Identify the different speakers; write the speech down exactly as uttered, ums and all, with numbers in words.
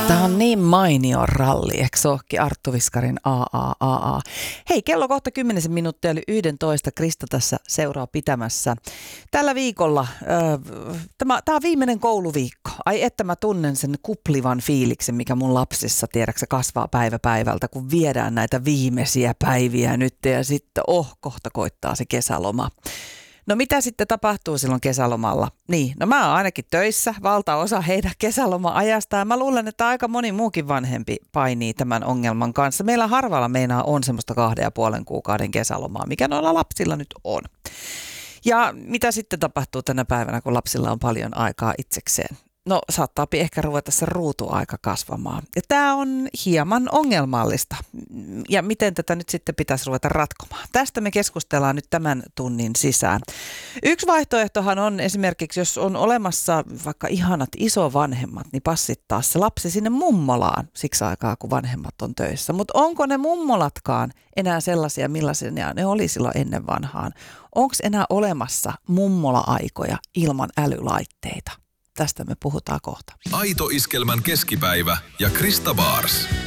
Speaker 1: Tämä on niin mainio ralli, eikö se olekin Arttu Viskarin A A A A. Hei, kello kohta kymmenisen minuuttia eli yksitoista. Krista tässä seuraa pitämässä. Tällä viikolla, äh, tämä, tämä on viimeinen kouluviikko. Ai että mä tunnen sen kuplivan fiiliksen, mikä mun lapsissa, tiedäksä, kasvaa päivä päivältä, kun viedään näitä viimeisiä päiviä nyt ja sitten, oh, kohta koittaa se kesäloma. No mitä sitten tapahtuu silloin kesälomalla? Niin, no mä oon ainakin töissä, valtaosa heidän kesäloma-ajasta ja mä luulen, että aika moni muukin vanhempi painii tämän ongelman kanssa. Meillä harvalla meinaa on semmoista kahden ja puolen kuukauden kesälomaa, mikä noilla lapsilla nyt on. Ja mitä sitten tapahtuu tänä päivänä, kun lapsilla on paljon aikaa itsekseen? No saattaa ehkä ruveta se ruutuaika kasvamaan. Ja tämä on hieman ongelmallista. Ja miten tätä nyt sitten pitäisi ruveta ratkomaan? Tästä me keskustellaan nyt tämän tunnin sisään. Yksi vaihtoehtohan on esimerkiksi, jos on olemassa vaikka ihanat isovanhemmat, niin passittaa se lapsi sinne mummolaan siksi aikaa, kun vanhemmat on töissä. Mutta onko ne mummolatkaan enää sellaisia, millaisia ne oli silloin ennen vanhaan? Onko enää olemassa mummola-aikoja ilman älylaitteita? Tästä me puhutaan kohta.
Speaker 2: Aito Iskelmän keskipäivä ja Krista Baars.